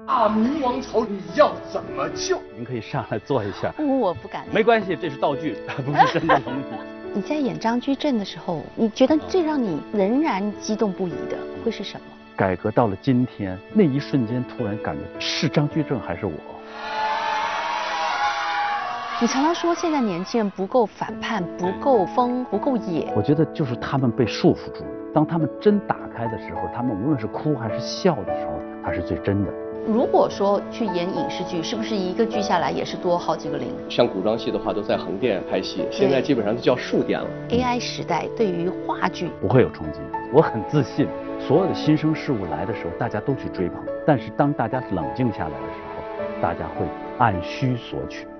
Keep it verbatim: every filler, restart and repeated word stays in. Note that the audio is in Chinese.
大明王朝你要怎么救？ 您可以上来坐一下。 我不敢。 没关系，这是道具，不是真的龙椅。 你在演张居正的时候，你觉得最让你仍然激动不已的会是什么？ 改革到了今天，那一瞬间突然感觉是张居正还是我？ 你常常说现在年轻人不够反叛，不够疯，不够野。 我觉得就是他们被束缚住，当他们真打开的时候，他们无论是哭还是笑的时候，他是最真的。 如果说去演影视剧，是不是一个剧下来也是多好几个零？ 像古装戏的话，都在横店拍戏，现在基本上都叫竖店了。 A I 时代对于话剧不会有冲击，我很自信。所有的新生事物来的时候，大家都去追捧，但是当大家冷静下来的时候，大家会按需索取。